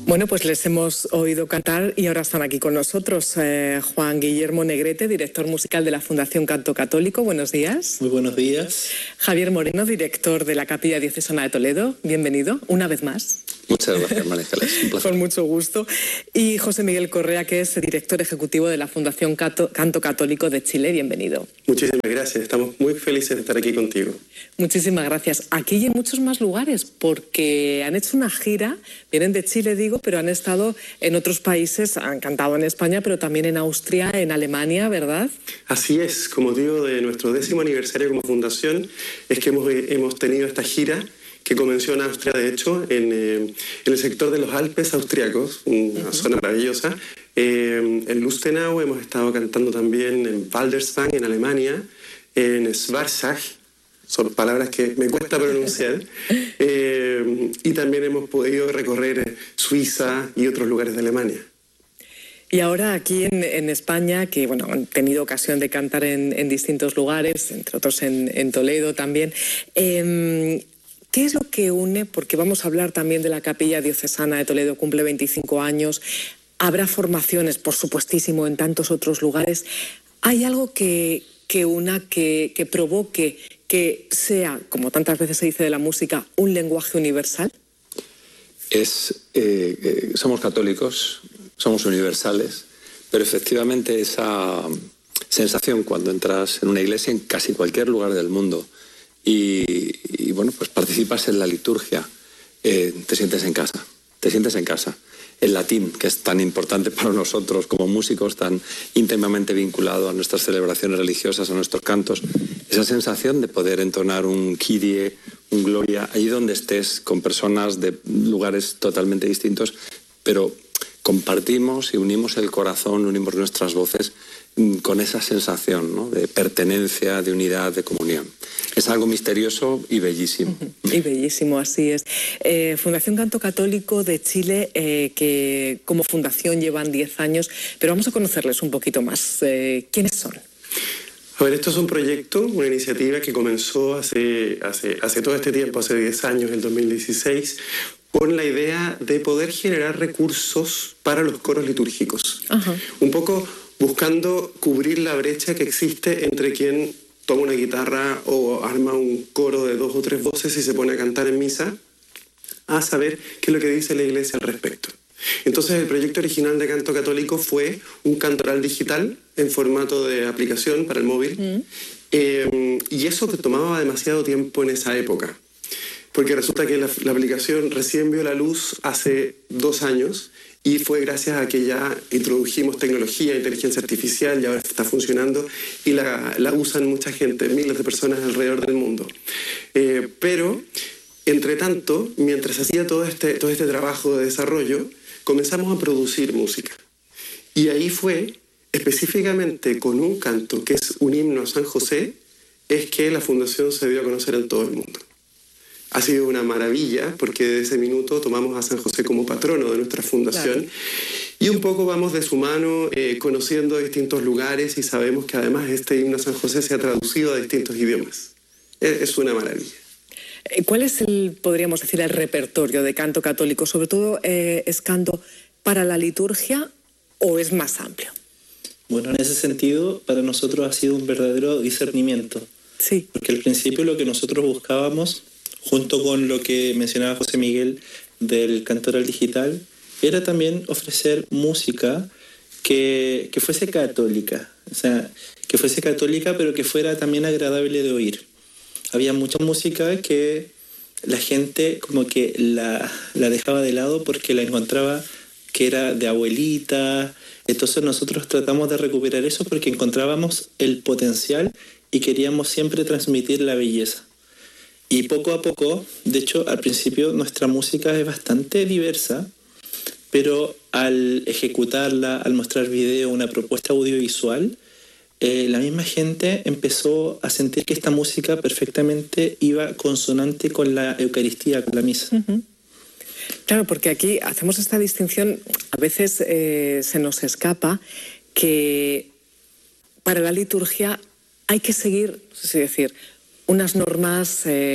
Bueno, pues les hemos oído cantar y ahora están aquí con nosotros. Juan Guillermo Negrete, director musical de la Fundación Canto Católico. Buenos días. Muy buenos días. Javier Moreno, director de la Capilla Diocesana de Toledo. Bienvenido, una vez más. Muchas gracias, María Ángeles. Un placer. Con mucho gusto. Y José Miguel Correa, que es director ejecutivo de la Fundación Canto Católico de Chile. Bienvenido. Muchísimas gracias. Estamos muy felices de estar aquí contigo. Muchísimas gracias. Aquí y en muchos más lugares, porque han hecho una gira, vienen de Chile, digo, pero han estado en otros países, han cantado en España, pero también en Austria, en Alemania, ¿verdad? Así es, como digo, de nuestro 10º aniversario como fundación, es que hemos tenido esta gira que comenzó en Austria, de hecho, en el sector de los Alpes austriacos, una zona maravillosa. En Lustenau hemos estado cantando también en Walderswang, en Alemania, en Schwarzach, son palabras que me cuesta pronunciar, y también hemos podido recorrer Suiza y otros lugares de Alemania. Y ahora aquí en España, que bueno, han tenido ocasión de cantar en distintos lugares, entre otros en Toledo también, ¿qué es lo que une? Porque vamos a hablar también de la Capilla Diocesana de Toledo, cumple 25 años, habrá formaciones, por supuestísimo, en tantos otros lugares. ¿Hay algo que provoque que sea, como tantas veces se dice de la música, un lenguaje universal? Somos católicos, somos universales, pero efectivamente esa sensación cuando entras en una iglesia en casi cualquier lugar del mundo y bueno, pues participas en la liturgia, te sientes en casa, te sientes en casa. El latín, que es tan importante para nosotros como músicos, tan íntimamente vinculado a nuestras celebraciones religiosas, a nuestros cantos, esa sensación de poder entonar un Kyrie, un Gloria, allí donde estés, con personas de lugares totalmente distintos, pero compartimos y unimos el corazón, unimos nuestras voces con esa sensación, ¿no?, de pertenencia, de unidad, de comunión. Es algo misterioso y bellísimo. Y bellísimo, así es. Fundación Canto Católico de Chile, que como fundación llevan 10 años, pero vamos a conocerles un poquito más. ¿Quiénes son? A ver, esto es un proyecto, una iniciativa que comenzó hace todo este tiempo, hace 10 años, el 2016, con la idea de poder generar recursos para los coros litúrgicos. Ajá. Un poco buscando cubrir la brecha que existe entre quien toma una guitarra o arma un coro de 2 o 3 voces y se pone a cantar en misa, a saber qué es lo que dice la Iglesia al respecto. Entonces el proyecto original de Canto Católico fue un cantoral digital en formato de aplicación para el móvil, y eso que tomaba demasiado tiempo en esa época, porque resulta que la aplicación recién vio la luz hace 2 años y fue gracias a que ya introdujimos tecnología, inteligencia artificial, y ahora está funcionando y la usan mucha gente, miles de personas alrededor del mundo. Pero, entre tanto, mientras hacía todo este trabajo de desarrollo, comenzamos a producir música. Y ahí fue, específicamente con un canto que es un himno a San José, es que la Fundación se dio a conocer en todo el mundo. Ha sido una maravilla porque desde ese minuto tomamos a San José como patrono de nuestra fundación. Claro. Y un poco vamos de su mano conociendo distintos lugares y sabemos que además este himno a San José se ha traducido a distintos idiomas. Es una maravilla. ¿Cuál es podríamos decir, el repertorio de Canto Católico? Sobre todo, ¿es canto para la liturgia o es más amplio? Bueno, en ese sentido, para nosotros ha sido un verdadero discernimiento. Sí. Porque al principio lo que nosotros buscábamos, junto con lo que mencionaba José Miguel del cantoral digital, era también ofrecer música que fuese católica. O sea, que fuese católica, pero que fuera también agradable de oír. Había mucha música que la gente como que la dejaba de lado porque la encontraba que era de abuelita. Entonces nosotros tratamos de recuperar eso porque encontrábamos el potencial y queríamos siempre transmitir la belleza. Y poco a poco, de hecho, al principio nuestra música es bastante diversa, pero al ejecutarla, al mostrar video, una propuesta audiovisual, la misma gente empezó a sentir que esta música perfectamente iba consonante con la Eucaristía, con la misa. Uh-huh. Claro, porque aquí hacemos esta distinción, a veces se nos escapa que para la liturgia hay que seguir, es decir, unas normas,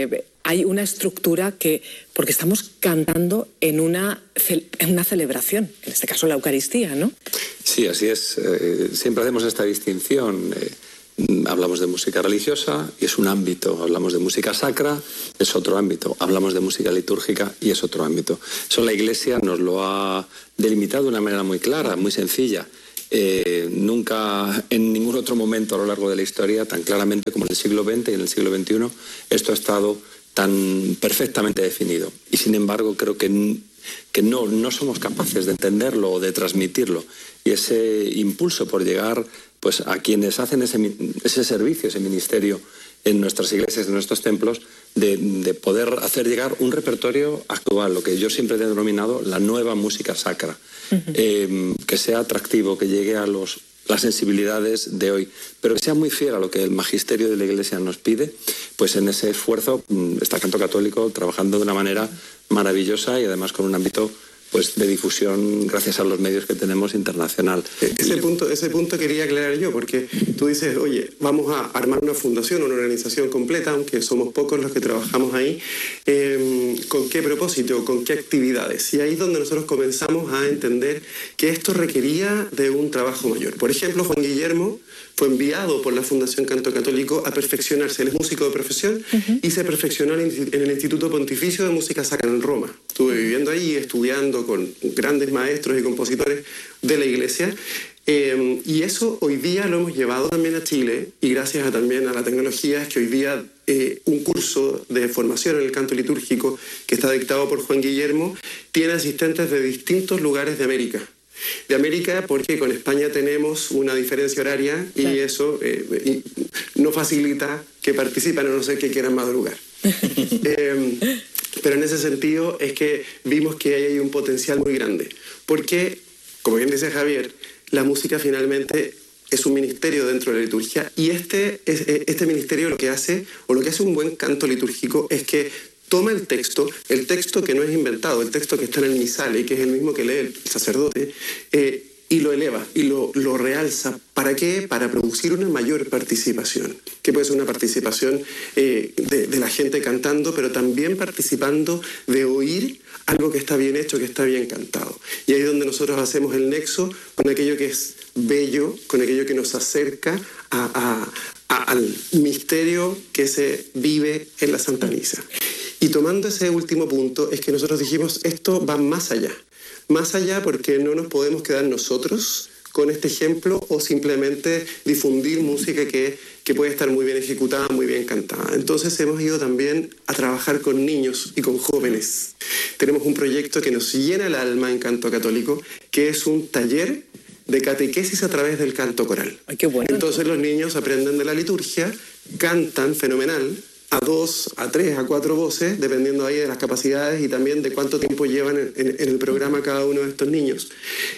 hay una estructura porque estamos cantando en una celebración, en este caso la Eucaristía, ¿no? Sí, así es. Siempre hacemos esta distinción. Hablamos de música religiosa y es un ámbito. Hablamos de música sacra, es otro ámbito. Hablamos de música litúrgica y es otro ámbito. Eso la Iglesia nos lo ha delimitado de una manera muy clara, muy sencilla. Nunca en ningún otro momento a lo largo de la historia, tan claramente como en el siglo XX y en el siglo XXI, esto ha estado tan perfectamente definido. Y sin embargo creo que no somos capaces de entenderlo o de transmitirlo. Y ese impulso por llegar pues a quienes hacen ese servicio, ese ministerio en nuestras iglesias, en nuestros templos, de poder hacer llegar un repertorio actual, lo que yo siempre he denominado la nueva música sacra, que sea atractivo, que llegue a las sensibilidades de hoy, pero que sea muy fiel a lo que el magisterio de la Iglesia nos pide. Pues en ese esfuerzo está Canto Católico trabajando de una manera maravillosa y además con un ámbito pues de difusión gracias a los medios que tenemos internacional. Ese punto quería aclarar yo, porque tú dices, oye, vamos a armar una fundación, una organización completa, aunque somos pocos los que trabajamos ahí, ¿con qué propósito, con qué actividades? Y ahí es donde nosotros comenzamos a entender que esto requería de un trabajo mayor. Por ejemplo, Juan Guillermo fue enviado por la Fundación Canto Católico a perfeccionarse. Él es músico de profesión y se perfeccionó en el Instituto Pontificio de Música Sacra en Roma. Estuve viviendo ahí, estudiando con grandes maestros y compositores de la Iglesia. Y eso hoy día lo hemos llevado también a Chile, y gracias también a la tecnología es que hoy día un curso de formación en el canto litúrgico que está dictado por Juan Guillermo tiene asistentes de distintos lugares de América. De América porque con España tenemos una diferencia horaria y eso no facilita que participen, a no ser que quieran madrugar. Pero en ese sentido es que vimos que ahí hay un potencial muy grande, porque, como bien dice Javier, la música finalmente es un ministerio dentro de la liturgia, y este ministerio lo que hace un buen canto litúrgico es que toma el texto que no es inventado, el texto que está en el misal y que es el mismo que lee el sacerdote, y lo eleva y lo realza. ¿Para qué? Para producir una mayor participación, que puede ser una participación de la gente cantando, pero también participando de oír algo que está bien hecho, que está bien cantado. Y ahí es donde nosotros hacemos el nexo con aquello que es bello, con aquello que nos acerca al misterio que se vive en la Santa Misa. Y tomando ese último punto, es que nosotros dijimos, esto va más allá. Más allá porque no nos podemos quedar nosotros con este ejemplo o simplemente difundir música que puede estar muy bien ejecutada, muy bien cantada. Entonces hemos ido también a trabajar con niños y con jóvenes. Tenemos un proyecto que nos llena el alma en Canto Católico, que es un taller de catequesis a través del canto coral. Ay, qué bueno. Entonces los niños aprenden de la liturgia, cantan fenomenal, a 2, a 3, a 4 voces, dependiendo ahí de las capacidades y también de cuánto tiempo llevan en el programa cada uno de estos niños.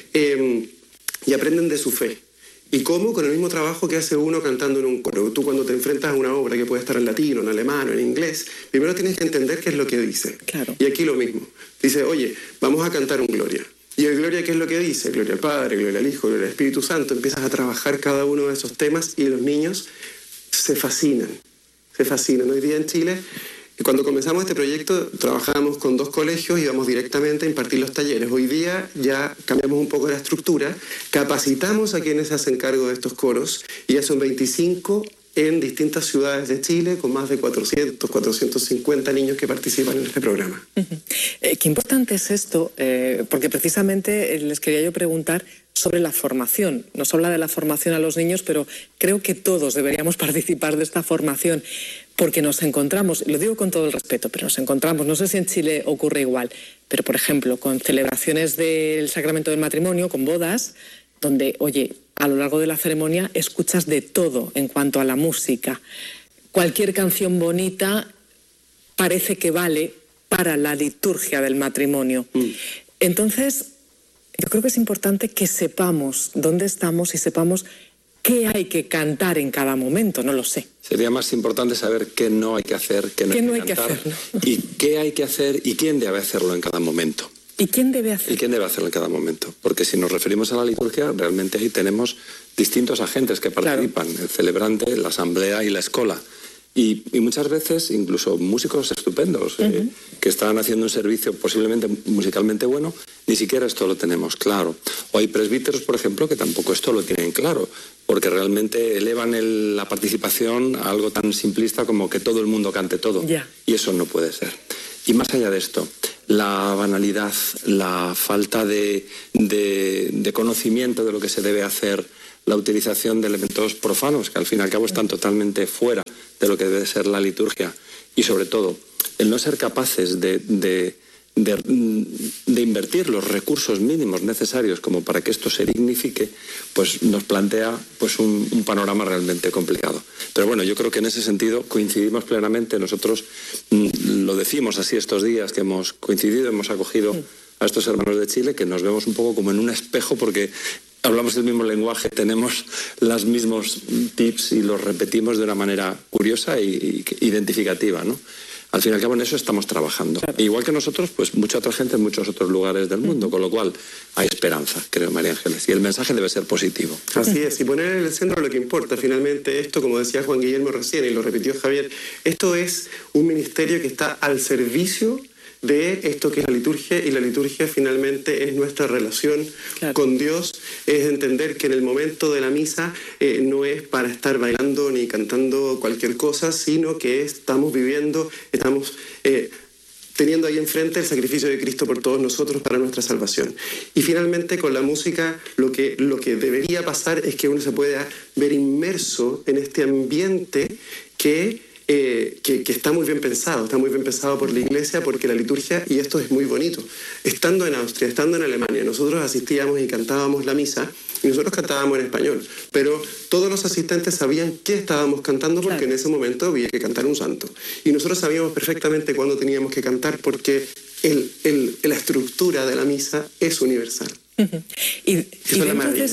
Y aprenden de su fe. ¿Y cómo? Con el mismo trabajo que hace uno cantando en un coro. Tú cuando te enfrentas a una obra que puede estar en latino, en alemán o en inglés, primero tienes que entender qué es lo que dice. Claro. Y aquí lo mismo. Dice, oye, vamos a cantar un Gloria. Y el Gloria, ¿qué es lo que dice? Gloria al Padre, Gloria al Hijo, Gloria al Espíritu Santo. Empiezas a trabajar cada uno de esos temas y los niños se fascinan. Hoy día en Chile, cuando comenzamos este proyecto, trabajábamos con 2 colegios y íbamos directamente a impartir los talleres. Hoy día ya cambiamos un poco la estructura, capacitamos a quienes se hacen cargo de estos coros y ya son 25 en distintas ciudades de Chile, con más de 400, 450 niños que participan en este programa. Qué importante es esto, porque precisamente les quería yo preguntar sobre la formación. Nos habla de la formación a los niños, pero creo que todos deberíamos participar de esta formación, porque nos encontramos, lo digo con todo el respeto, pero nos encontramos, no sé si en Chile ocurre igual, pero por ejemplo, con celebraciones del sacramento del matrimonio, con bodas, donde, oye, a lo largo de la ceremonia escuchas de todo en cuanto a la música. Cualquier canción bonita parece que vale para la liturgia del matrimonio. Entonces, yo creo que es importante que sepamos dónde estamos y sepamos qué hay que cantar en cada momento, no lo sé. Sería más importante saber qué no hay que hacer, qué no hay que cantar, y qué hay que hacer y quién debe hacerlo en cada momento. ¿Y quién debe hacerlo? ¿Y quién debe hacerlo en cada momento? Porque si nos referimos a la liturgia, realmente ahí tenemos distintos agentes que participan, claro. El celebrante, la asamblea y la escola. Y muchas veces incluso músicos estupendos que están haciendo un servicio posiblemente musicalmente bueno, ni siquiera esto lo tenemos claro. O hay presbíteros, por ejemplo, que tampoco esto lo tienen claro, porque realmente elevan la participación a algo tan simplista como que todo el mundo cante todo. Yeah. Y eso no puede ser. Y más allá de esto, la banalidad, la falta de conocimiento de lo que se debe hacer, la utilización de elementos profanos, que al fin y al cabo están totalmente fuera de lo que debe ser la liturgia, y sobre todo, el no ser capaces de invertir los recursos mínimos necesarios como para que esto se dignifique, pues nos plantea pues un panorama realmente complicado. Pero bueno, yo creo que en ese sentido coincidimos plenamente. Nosotros lo decimos así estos días que hemos coincidido, hemos acogido a estos hermanos de Chile, que nos vemos un poco como en un espejo, porque hablamos el mismo lenguaje, tenemos los mismos tips y los repetimos de una manera curiosa e identificativa, ¿no? Al fin y al cabo en eso estamos trabajando. Claro. Igual que nosotros, pues mucha otra gente en muchos otros lugares del mundo, con lo cual hay esperanza, creo, María Ángeles, y el mensaje debe ser positivo. Así es, y poner en el centro lo que importa. Finalmente esto, como decía Juan Guillermo recién, y lo repitió Javier, esto es un ministerio que está al servicio de esto que es la liturgia, y la liturgia finalmente es nuestra relación con Dios, es entender que en el momento de la misa no es para estar bailando ni cantando cualquier cosa, sino que estamos viviendo, estamos teniendo ahí enfrente el sacrificio de Cristo por todos nosotros para nuestra salvación. Y finalmente con la música lo que debería pasar es que uno se pueda ver inmerso en este ambiente que está muy bien pensado por la Iglesia, porque la liturgia, y esto es muy bonito, estando en Austria, estando en Alemania, nosotros asistíamos y cantábamos la misa, y nosotros cantábamos en español, pero todos los asistentes sabían qué estábamos cantando, porque en ese momento había que cantar un santo. Y nosotros sabíamos perfectamente cuándo teníamos que cantar, porque la estructura de la misa es universal. Y dentro de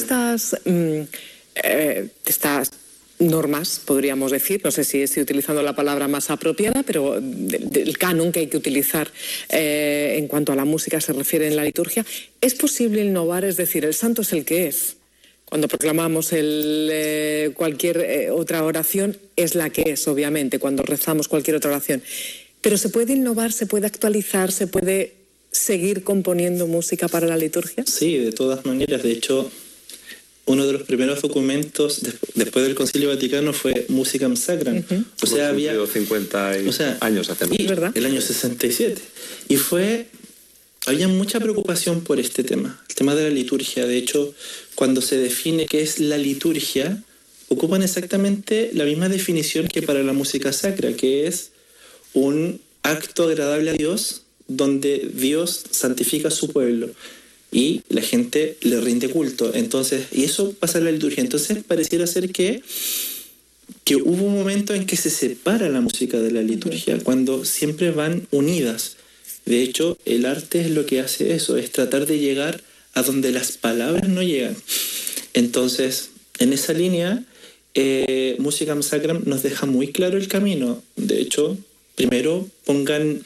estas normas, podríamos decir, no sé si estoy utilizando la palabra más apropiada, pero del canon que hay que utilizar en cuanto a la música se refiere en la liturgia, ¿es posible innovar? Es decir, el santo es el que es. Cuando proclamamos cualquier otra oración, es la que es, obviamente, cuando rezamos cualquier otra oración. Pero ¿se puede innovar, se puede actualizar, se puede seguir componiendo música para la liturgia? Sí, de todas maneras. De hecho, uno de los primeros documentos después del Concilio Vaticano fue Musicam Sacram. O sea, había 50 años hace mucho. ¿Verdad? El año 67. Y había mucha preocupación por este tema, el tema de la liturgia. De hecho, cuando se define qué es la liturgia, ocupan exactamente la misma definición que para la música sacra, que es un acto agradable a Dios, donde Dios santifica a su pueblo y la gente le rinde culto. Entonces, y eso pasa en la liturgia. Entonces pareciera ser que hubo un momento en que se separa la música de la liturgia, cuando siempre van unidas. De hecho, el arte es lo que hace eso, es tratar de llegar a donde las palabras no llegan. Entonces, en esa línea, Musicam Sacram nos deja muy claro el camino. De hecho, primero pongan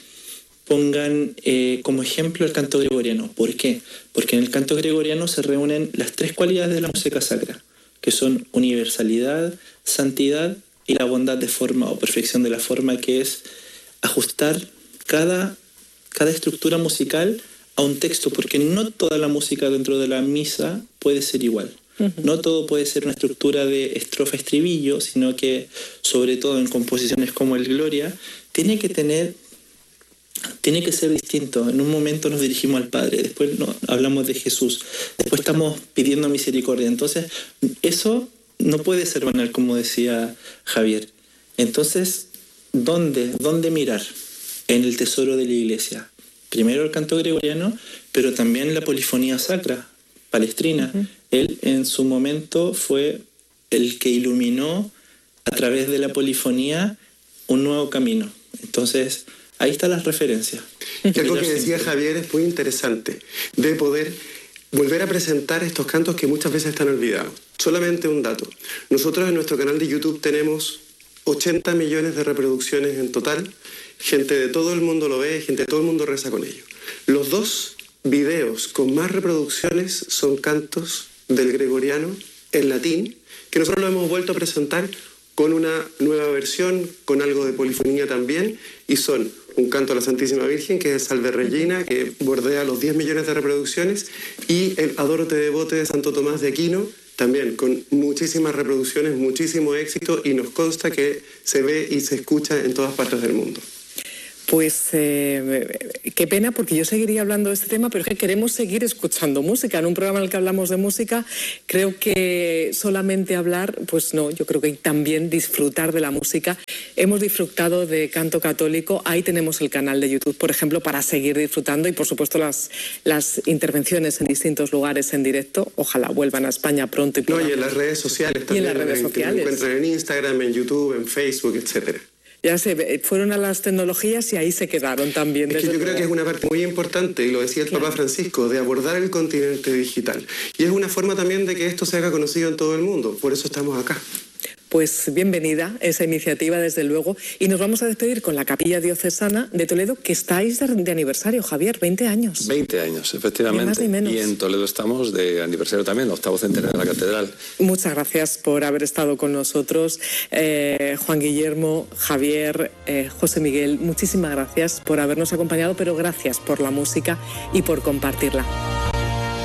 como ejemplo el canto gregoriano. ¿Por qué? Porque en el canto gregoriano se reúnen las tres cualidades de la música sacra, que son universalidad, santidad y la bondad de forma o perfección de la forma, que es ajustar cada estructura musical a un texto, porque no toda la música dentro de la misa puede ser igual. No todo puede ser una estructura de estrofa-estribillo, sino que, sobre todo en composiciones como el Gloria, tiene que ser distinto. En un momento nos dirigimos al Padre, después hablamos de Jesús, después estamos pidiendo misericordia. Entonces, eso no puede ser banal, como decía Javier. Entonces, ¿dónde mirar? En el tesoro de la Iglesia. Primero el canto gregoriano, pero también la polifonía sacra, palestrina. Él en su momento fue el que iluminó a través de la polifonía un nuevo camino. Entonces, ahí están las referencias. Y algo que decía Javier es muy interesante, de poder volver a presentar estos cantos que muchas veces están olvidados. Solamente un dato. Nosotros en nuestro canal de YouTube tenemos 80 millones de reproducciones en total. Gente de todo el mundo lo ve, gente de todo el mundo reza con ello. Los 2 videos con más reproducciones son cantos del gregoriano en latín, que nosotros lo hemos vuelto a presentar con una nueva versión, con algo de polifonía también, y son un canto a la Santísima Virgen, que es Salve Regina, que bordea los 10 millones de reproducciones, y el Adoro-te Devote de Santo Tomás de Aquino, también con muchísimas reproducciones, muchísimo éxito, y nos consta que se ve y se escucha en todas partes del mundo. Pues qué pena, porque yo seguiría hablando de este tema, pero es que queremos seguir escuchando música. En un programa en el que hablamos de música, creo que solamente hablar, pues no, yo creo que también disfrutar de la música. Hemos disfrutado de canto católico, ahí tenemos el canal de YouTube, por ejemplo, para seguir disfrutando, y por supuesto las intervenciones en distintos lugares en directo. Ojalá vuelvan a España pronto. Y en las redes sociales también. Y en las redes sociales. Que encuentran en Instagram, en YouTube, en Facebook, etcétera. Ya sé, fueron a las tecnologías y ahí se quedaron también. Es que yo creo que es una parte muy importante, y lo decía el Papa Francisco, de abordar el continente digital. Y es una forma también de que esto se haga conocido en todo el mundo. Por eso estamos acá. Pues bienvenida esa iniciativa, desde luego. Y nos vamos a despedir con la Capilla Diocesana de Toledo, que estáis de aniversario, Javier, 20 años. 20 años, efectivamente. Ni más ni menos. Y en Toledo estamos de aniversario también, 8º centenario de la catedral. Muchas gracias por haber estado con nosotros, Juan Guillermo, Javier, José Miguel. Muchísimas gracias por habernos acompañado, pero gracias por la música y por compartirla.